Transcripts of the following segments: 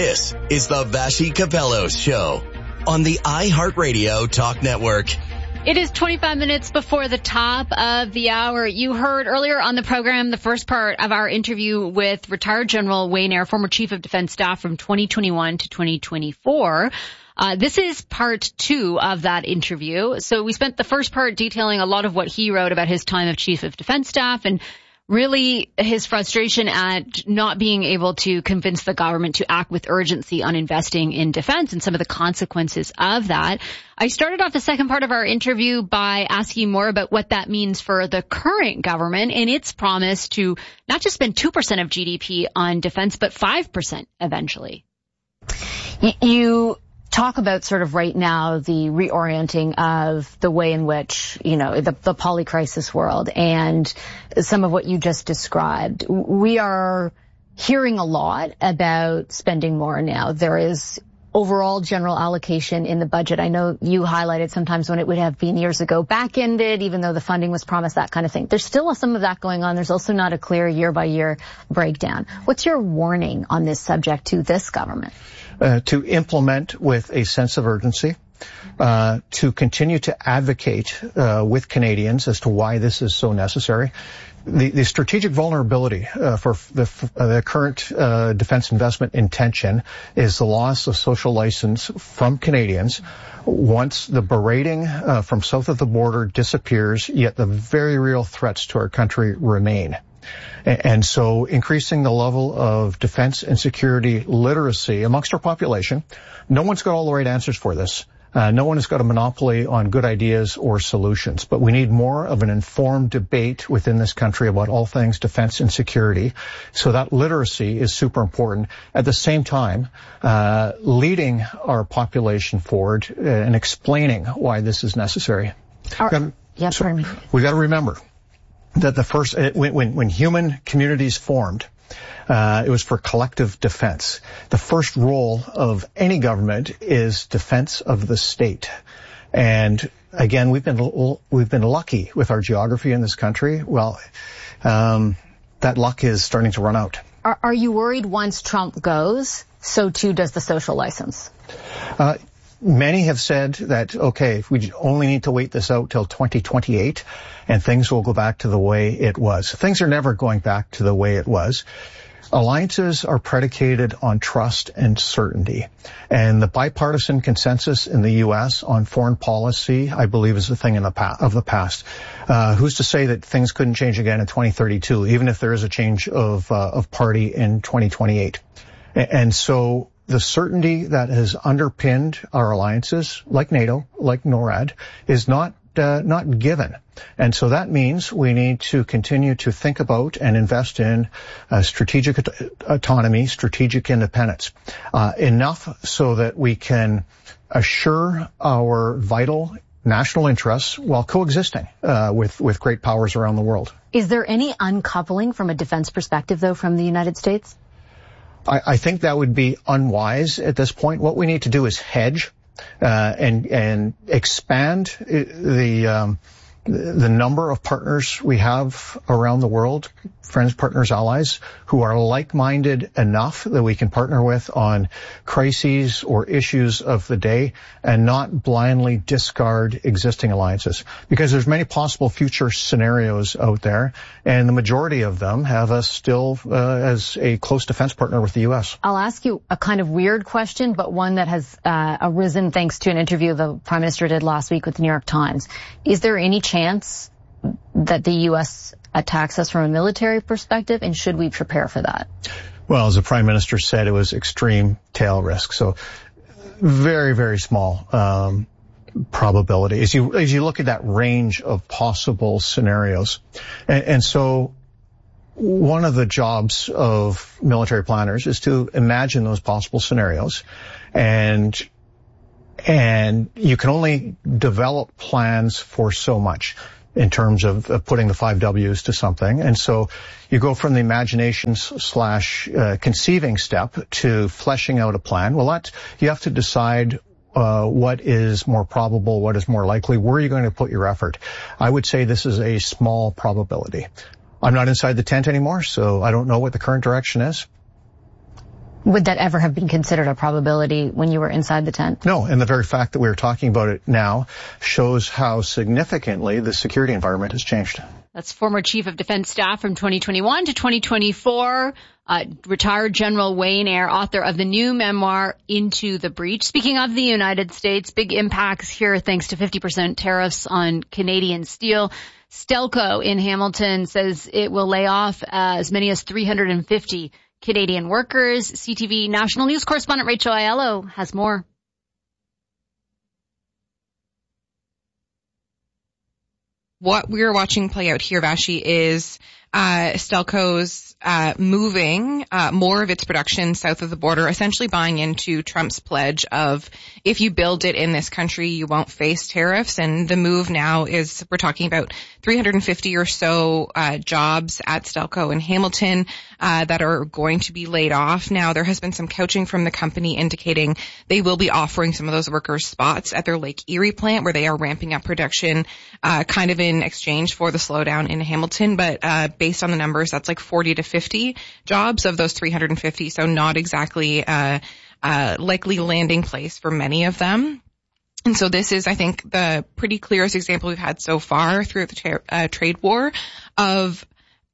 This is the Vassy Capello Show on the iHeartRadio Talk Network. It is 25 minutes before the top of the hour. You heard earlier on the program the first part of our interview with retired General Wayne Eyre, former Chief of Defense Staff from 2021 to 2024. This is part 2 of that interview. So we spent the first part detailing a lot of what he wrote about his time of Chief of Defense Staff and really his frustration at not being able to convince the government to act with urgency on investing in defense and some of the consequences of that. I started off the second part of our interview by asking more about what that means for the current government and its promise to not just spend 2% of GDP on defense, but 5% eventually. You talk about sort of right now the reorienting of the way in which, the poly-crisis world and some of what you just described. We are hearing a lot about spending more now. There is overall general allocation in the budget. I know you highlighted sometimes when it would have been years ago back-ended, even though the funding was promised, that kind of thing. There's still some of that going on. There's also not a clear year-by-year breakdown. What's your warning on this subject to this government? To implement with a sense of urgency, to continue to advocate with Canadians as to why this is so necessary. The strategic vulnerability for the current defense investment intention is the loss of social license from Canadians once the berating from south of the border disappears, yet the very real threats to our country remain. And so increasing the level of defense and security literacy amongst our population. No one's got all the right answers for this. No one has got a monopoly on good ideas or solutions, but we need more of an informed debate within this country about all things defense and security. So that literacy is super important. At the same time, leading our population forward and explaining why this is necessary. Pardon me. We got to remember that the first, when human communities formed, it was for collective defense. The first role of any government is defense of the state. And again, we've been lucky with our geography in this country. Well, that luck is starting to run out. Are you worried once Trump goes, so too does the social license? Many have said that, okay, we only need to wait this out till 2028 and things will go back to the way it was. Things are never going back to the way it was. Alliances are predicated on trust and certainty. And the bipartisan consensus in the U.S. on foreign policy, I believe, is a thing of the past. Who's to say that things couldn't change again in 2032, even if there is a change of party in 2028? And so the certainty that has underpinned our alliances, like NATO, like NORAD, is not given. And so that means we need to continue to think about and invest in strategic autonomy, strategic independence, enough so that we can assure our vital national interests while coexisting with great powers around the world. Is there any uncoupling from a defense perspective, though, from the United States? I think that would be unwise at this point. What we need to do is hedge and expand the number of partners we have around the world, friends, partners, allies, who are like-minded enough that we can partner with on crises or issues of the day and not blindly discard existing alliances. Because there's many possible future scenarios out there, and the majority of them have us still as a close defense partner with the U.S. I'll ask you a kind of weird question, but one that has arisen thanks to an interview the Prime Minister did last week with the New York Times. Is there any chance that the U.S. attacks us from a military perspective, and should we prepare for that? Well, as the Prime Minister said, it was extreme tail risk. So very, very small probability as you look at that range of possible scenarios. And so one of the jobs of military planners is to imagine those possible scenarios. And you can only develop plans for so much in terms of putting the 5 W's to something. And so you go from the imagination / conceiving step to fleshing out a plan. Well, you have to decide what is more probable, what is more likely, where are you going to put your effort? I would say this is a small probability. I'm not inside the tent anymore, so I don't know what the current direction is. Would that ever have been considered a probability when you were inside the tent? No, and the very fact that we're talking about it now shows how significantly the security environment has changed. That's former Chief of Defense Staff from 2021 to 2024, retired General Wayne Eyre, author of the new memoir, Into the Breach. Speaking of the United States, big impacts here thanks to 50% tariffs on Canadian steel. Stelco in Hamilton says it will lay off as many as 350 Canadian workers. CTV national news correspondent Rachel Aiello has more. What we're watching play out here, Vashi, is Stelco's moving more of its production south of the border, essentially buying into Trump's pledge of if you build it in this country, you won't face tariffs. And the move now is we're talking about 350 or so jobs at Stelco in Hamilton that are going to be laid off. Now, there has been some couching from the company indicating they will be offering some of those workers spots at their Lake Erie plant where they are ramping up production kind of in exchange for the slowdown in Hamilton. But based on the numbers, that's like 40 to 50 jobs of those 350, so not exactly likely landing place for many of them. And so this is, I think, the pretty clearest example we've had so far throughout the trade war of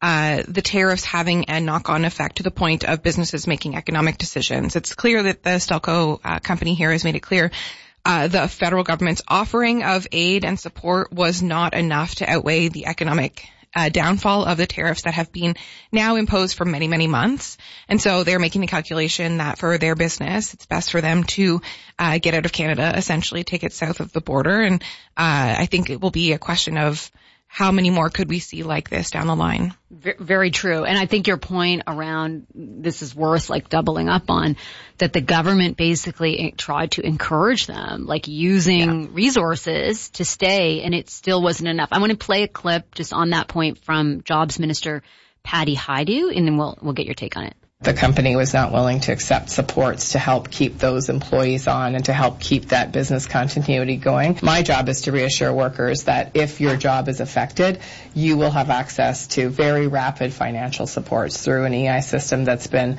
the tariffs having a knock-on effect to the point of businesses making economic decisions. It's clear that the Stelco company here has made it clear the federal government's offering of aid and support was not enough to outweigh the economic downfall of the tariffs that have been now imposed for many, many months. And so they're making the calculation that for their business, it's best for them to get out of Canada, essentially take it south of the border. And I think it will be a question of how many more could we see like this down the line? Very true. And I think your point around this is worth like doubling up on, that the government basically tried to encourage them, like using resources to stay, and it still wasn't enough. I want to play a clip just on that point from Jobs Minister Patty Hajdu, and then we'll get your take on it. The company was not willing to accept supports to help keep those employees on and to help keep that business continuity going. My job is to reassure workers that if your job is affected, you will have access to very rapid financial supports through an EI system that's been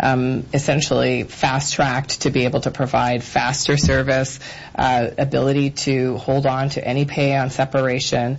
essentially fast-tracked to be able to provide faster service, ability to hold on to any pay on separation,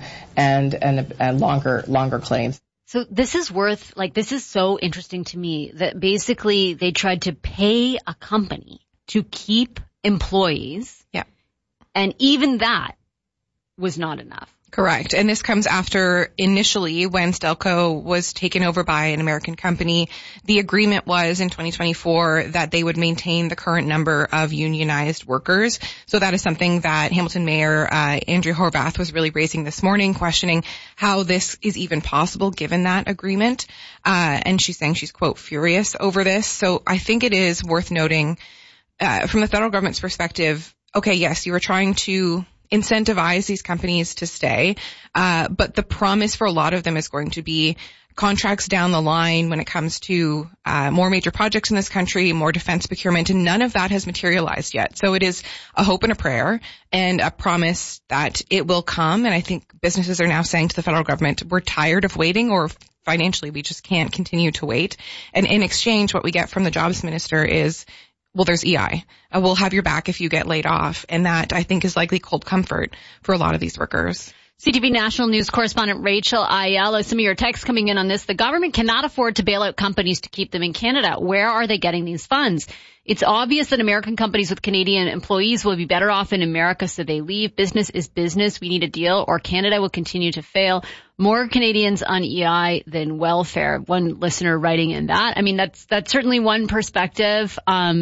and longer claims. So this is this is so interesting to me that basically they tried to pay a company to keep employees. Yeah. And even that was not enough. Correct. And this comes after initially when Stelco was taken over by an American company, the agreement was in 2024 that they would maintain the current number of unionized workers. So that is something that Hamilton Mayor Andrea Horwath was really raising this morning, questioning how this is even possible given that agreement. And she's saying she's, quote, furious over this. So I think it is worth noting from the federal government's perspective, okay, yes, you were trying to incentivize these companies to stay. But the promise for a lot of them is going to be contracts down the line when it comes to more major projects in this country, more defense procurement, and none of that has materialized yet. So it is a hope and a prayer and a promise that it will come. And I think businesses are now saying to the federal government, we're tired of waiting, or financially we just can't continue to wait. And in exchange, what we get from the jobs minister is, well, there's EI. We'll have your back if you get laid off. And that, I think, is likely cold comfort for a lot of these workers. CTV National News correspondent Rachel Aiello, some of your texts coming in on this. The government cannot afford to bail out companies to keep them in Canada. Where are they getting these funds? It's obvious that American companies with Canadian employees will be better off in America, so they leave. Business is business. We need a deal, or Canada will continue to fail. More Canadians on EI than welfare. One listener writing in that. I mean, that's certainly one perspective.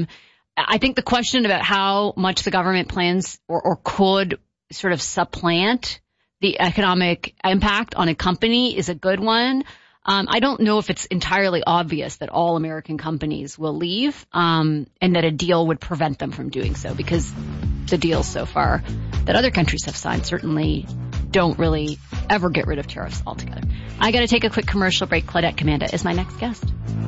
I think the question about how much the government plans or could sort of supplant the economic impact on a company is a good one. I don't know if it's entirely obvious that all American companies will leave, and that a deal would prevent them from doing so, because the deals so far that other countries have signed certainly don't really ever get rid of tariffs altogether. I got to take a quick commercial break. Claudette Commanda is my next guest.